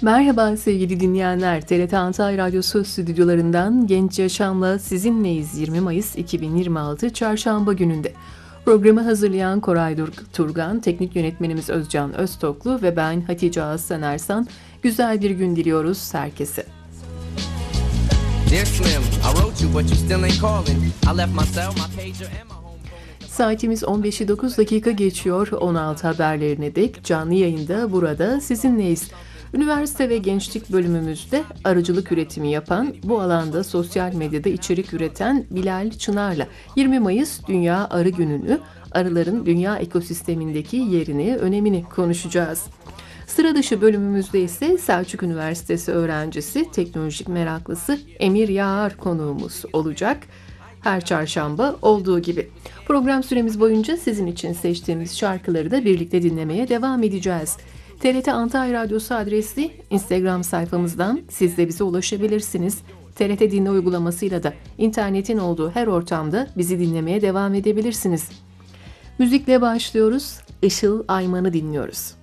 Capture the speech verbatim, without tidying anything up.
Merhaba sevgili dinleyenler, T R T Antalya Radyosu stüdyolarından Genç Yaşam'la sizinleyiz yirmi Mayıs iki bin yirmi altı Çarşamba gününde. Programı hazırlayan Koray Turgan, teknik yönetmenimiz Özcan Öztoklu ve ben Hatice Aslan Ersan. Güzel bir gün diliyoruz herkese. Saatimiz on beşi dokuz dakika geçiyor. on altı haberlerine dek canlı yayında burada sizinleyiz. Üniversite ve gençlik bölümümüzde arıcılık üretimi yapan, bu alanda sosyal medyada içerik üreten Bilal Çınar'la yirmi Mayıs Dünya Arı Günü'nü, arıların dünya ekosistemindeki yerini, önemini konuşacağız. Sıra dışı bölümümüzde ise Selçuk Üniversitesi öğrencisi, teknolojik meraklısı Emir Yağar konuğumuz olacak. Her çarşamba olduğu gibi. Program süremiz boyunca sizin için seçtiğimiz şarkıları da birlikte dinlemeye devam edeceğiz. T R T Antalya Radyosu adresli Instagram sayfamızdan siz de bize ulaşabilirsiniz. T R T Dinle uygulamasıyla da internetin olduğu her ortamda bizi dinlemeye devam edebilirsiniz. Müzikle başlıyoruz. Işıl Ayman'ı dinliyoruz.